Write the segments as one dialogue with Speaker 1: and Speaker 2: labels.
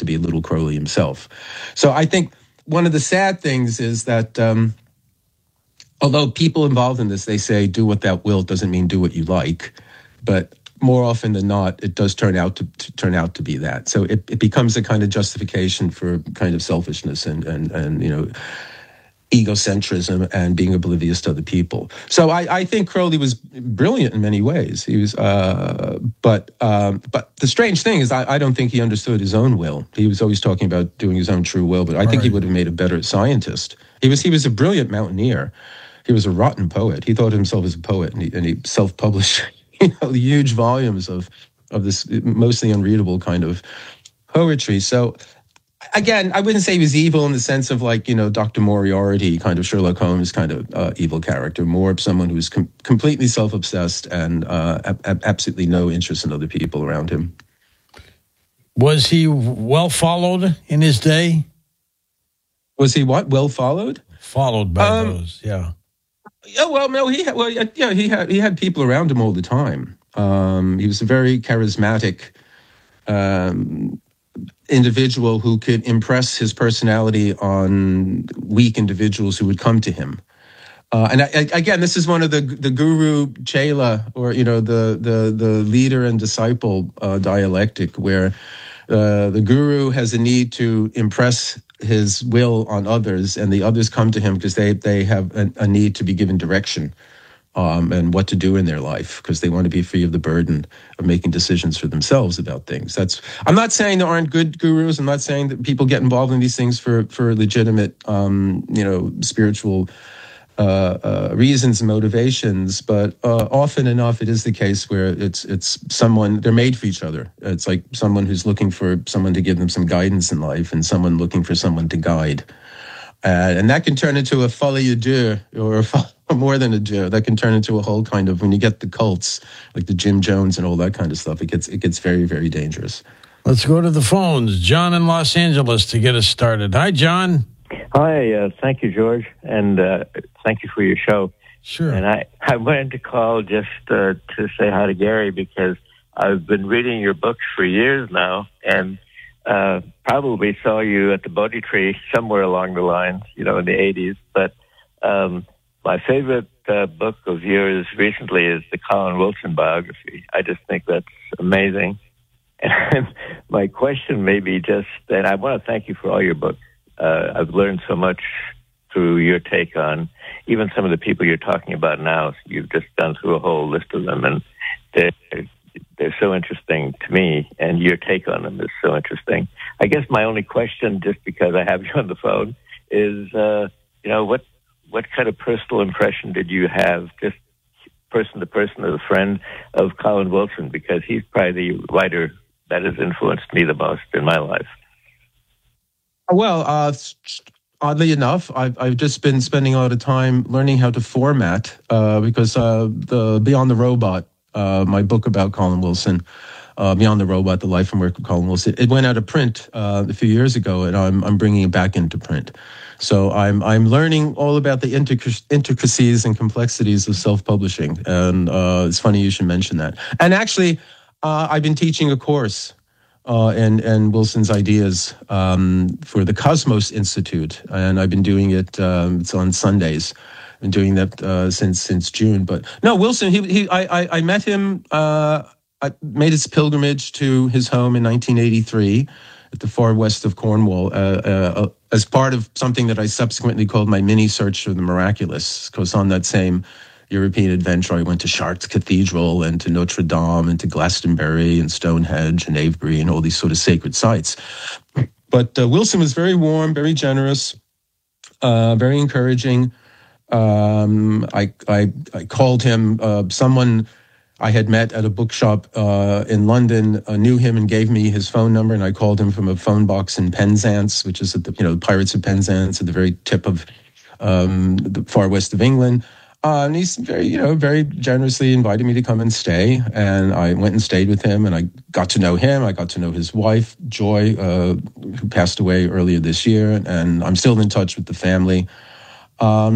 Speaker 1: to be little Crowley himself. So I think one of the sad things is that although people involved in this, they say do what thou wilt doesn't mean do what you like, but more often than not, it does turn out to be that. So it becomes a kind of justification for kind of selfishness and egocentrism and being oblivious to other people. So I think Crowley was brilliant in many ways. He was, but the strange thing is I don't think he understood his own will. He was always talking about doing his own true will, but I think he would have made a better scientist. He was a brilliant mountaineer. He was a rotten poet. He thought of himself as a poet, and he self-published huge volumes of this mostly unreadable kind of poetry. So again, I wouldn't say he was evil in the sense of Dr. Moriarty, kind of Sherlock Holmes kind of evil character, more of someone who's completely self-obsessed and absolutely no interest in other people around him.
Speaker 2: Was he well followed in his day?
Speaker 1: Was he what? Well followed?
Speaker 2: Followed by those, yeah.
Speaker 1: Yeah, well, no, he had people around him all the time. He was a very charismatic individual who could impress his personality on weak individuals who would come to him. And again, this is one of the guru chela, or the leader and disciple dialectic, where the guru has a need to impress his will on others, and the others come to him because they have a need to be given direction and what to do in their life, because they want to be free of the burden of making decisions for themselves about things. I'm not saying there aren't good gurus. I'm not saying that people get involved in these things for legitimate, spiritual reasons and motivations, but often enough it is the case where it's someone, they're made for each other. It's like someone who's looking for someone to give them some guidance in life, and someone looking for someone to guide. And that can turn into a folie à deux, or more than a deux. That can turn into a whole kind of, when you get the cults, like the Jim Jones and all that kind of stuff, it gets very, very dangerous.
Speaker 2: Let's go to the phones. John in Los Angeles to get us started. Hi, John.
Speaker 3: Hi, thank you, George, and thank you for your show.
Speaker 2: Sure.
Speaker 3: And I wanted to call just to say hi to Gary, because I've been reading your books for years now, and probably saw you at the Bodhi Tree somewhere along the lines, in the 80s. But my favorite book of yours recently is the Colin Wilson biography. I just think that's amazing. And my question may be and I want to thank you for all your books. I've learned so much through your take on even some of the people you're talking about now. You've just gone through a whole list of them, and they're so interesting to me, and your take on them is so interesting. I guess my only question, just because I have you on the phone, is, what kind of personal impression did you have, just person to person as a friend, of Colin Wilson? Because he's probably the writer that has influenced me the most in my life.
Speaker 1: Well, oddly enough, I've just been spending a lot of time learning how to format, because the Beyond the Robot, my book about Colin Wilson, Beyond the Robot, The Life and Work of Colin Wilson, it went out of print a few years ago, and I'm bringing it back into print. So I'm learning all about the intricacies and complexities of self-publishing, and it's funny you should mention that. And actually, I've been teaching a course and Wilson's ideas for the Cosmos Institute, and I've been doing it. It's on Sundays. I've been doing that since June. But no, Wilson. I met him. I made his pilgrimage to his home in 1983 at the far west of Cornwall, as part of something that I subsequently called my mini search for the miraculous. Because on that same European adventure, I went to Chartres Cathedral and to Notre Dame and to Glastonbury and Stonehenge and Avebury and all these sort of sacred sites. But Wilson was very warm, very generous, very encouraging. I called him someone I had met at a bookshop in London, knew him and gave me his phone number, and I called him from a phone box in Penzance, which is at the Pirates of Penzance at the very tip of the far west of England. And he's very generously invited me to come and stay. And I went and stayed with him, and I got to know him. I got to know his wife, Joy, who passed away earlier this year. And I'm still in touch with the family.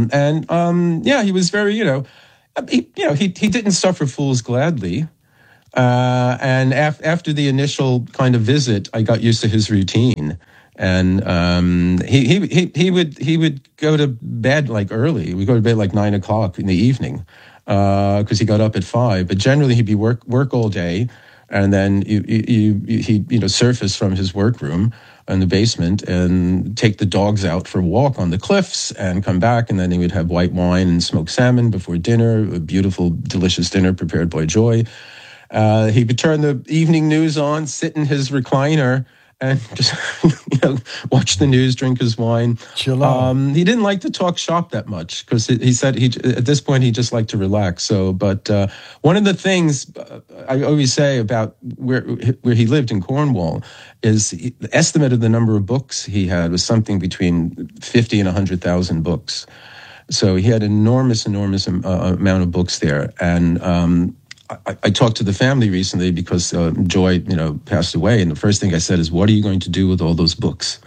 Speaker 1: He was very, he didn't suffer fools gladly. And after the initial kind of visit, I got used to his routine. And he would go to bed like early. We go to bed like 9 o'clock in the evening because he got up at 5. But generally, he'd be work all day, and then he'd surface from his workroom in the basement and take the dogs out for a walk on the cliffs and come back, and then he would have white wine and smoked salmon before dinner, a beautiful, delicious dinner prepared by Joy. He would turn the evening news on, sit in his recliner, and just watch the news, drink his wine.
Speaker 2: Chill out.
Speaker 1: He didn't like to talk shop that much because he said at this point he just liked to relax. So, but one of the things I always say about where he lived in Cornwall is the estimate of the number of books he had was something between 50 and 100,000 books. So he had enormous amount of books there, and I talked to the family recently because Joy, passed away, and the first thing I said is, "What are you going to do with all those books?"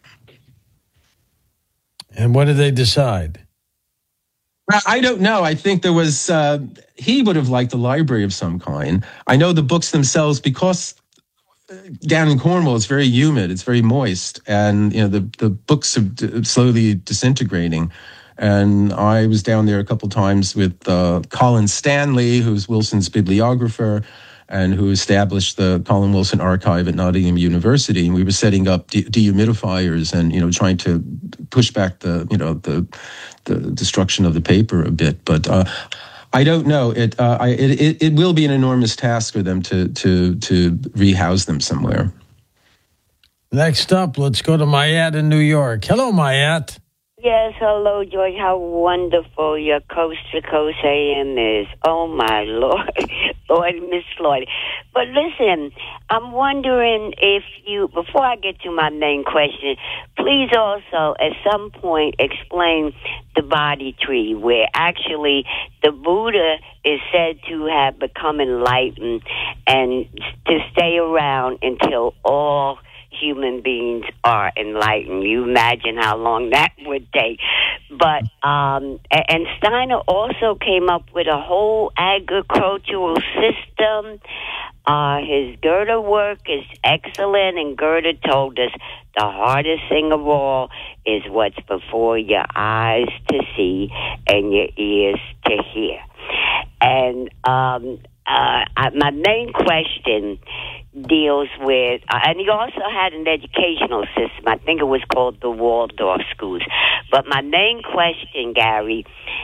Speaker 2: And what did they decide?
Speaker 1: I don't know. I think there was. He would have liked a library of some kind. I know the books themselves, because down in Cornwall it's very humid, it's very moist, and the books are slowly disintegrating. And I was down there a couple times with Colin Stanley, who's Wilson's bibliographer and who established the Colin Wilson Archive at Nottingham University. And we were setting up dehumidifiers and trying to push back the destruction of the paper a bit. But I don't know. It will be an enormous task for them to rehouse them somewhere.
Speaker 2: Next up, let's go to Mayat in New York. Hello, Mayat.
Speaker 4: Yes, hello, George. How wonderful your Coast to Coast AM is. Oh, my Lord. Lord, Miss Floyd. But listen, I'm wondering if you, before I get to my main question, please also at some point explain the body tree, where actually the Buddha is said to have become enlightened and to stay around until all human beings are enlightened. You imagine how long that would take. But and Steiner also came up with a whole agricultural system. His Goethe work is excellent, and Goethe told us the hardest thing of all is what's before your eyes to see and your ears to hear. And my main question deals with, and he also had an educational system. I think it was called the Waldorf schools. But my main question, Gary,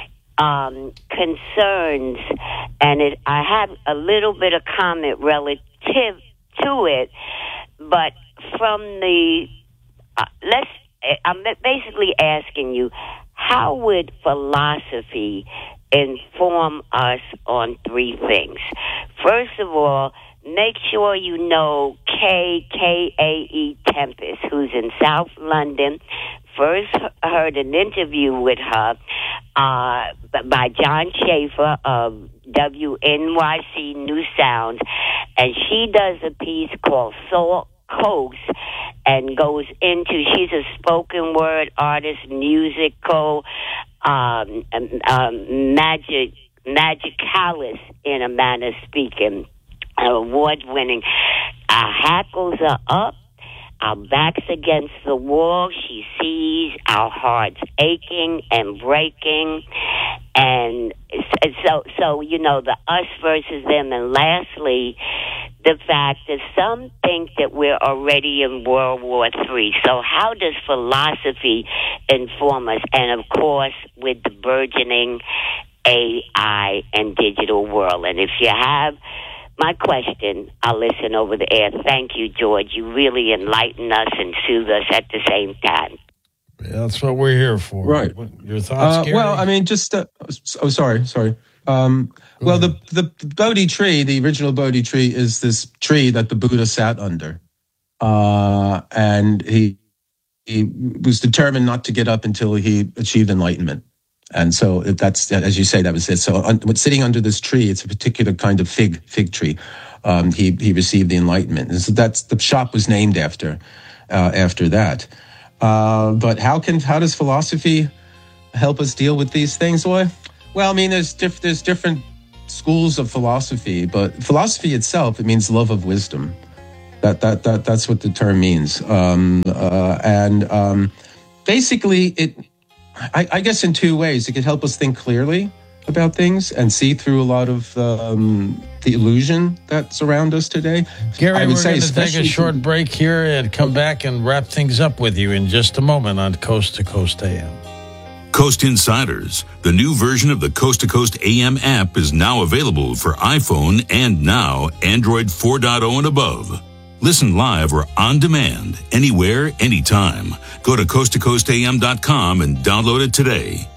Speaker 4: concerns, and I have a little bit of comment relative to it, but from the, I'm basically asking you, how would philosophy inform us on three things? First of all, make sure you know Kae Tempest, who's in South London. First heard an interview with her by John Schaefer of WNYC New Sounds, and she does a piece called Salt Coast and goes into, she's a spoken word artist, musical, magicalis in a manner of speaking, award-winning. Our hackles are up, our backs against the wall. She sees our hearts aching and breaking, and so the us versus them. And lastly, the fact that some think that we're already in World War III. So how does philosophy inform us? And of course, with the burgeoning AI and digital world. And if you have my question, I'll listen over the air. Thank you, George. You really enlighten us and soothe us at the same time.
Speaker 2: Yeah, that's what we're here for.
Speaker 1: Right.
Speaker 2: Your thoughts, Gary?
Speaker 1: Well, I mean, just... sorry. Well, the Bodhi tree, the original Bodhi tree, is this tree that the Buddha sat under. And he was determined not to get up until he achieved enlightenment. And so that's, as you say, that was it. So sitting under this tree, it's a particular kind of fig tree. He received the enlightenment. And so the shop was named after that. But how does philosophy help us deal with these things? Well, I mean, there's different schools of philosophy, but philosophy itself, it means love of wisdom. That's what the term means. Basically, I guess in two ways. It could help us think clearly about things and see through a lot of the illusion that's around us today.
Speaker 2: Gary, we're going to take a short break here and come back and wrap things up with you in just a moment on Coast to Coast AM.
Speaker 5: Coast Insiders, the new version of the Coast to Coast AM app, is now available for iPhone and now Android 4.0 and above. Listen live or on demand, anywhere, anytime. Go to coasttocoastam.com and download it today.